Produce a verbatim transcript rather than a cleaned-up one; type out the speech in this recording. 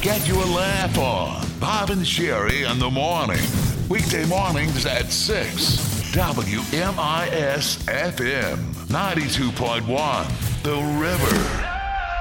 get your laugh on. Bob and Sherry in the morning. Weekday mornings at six. W M I S F M ninety-two point one. The River.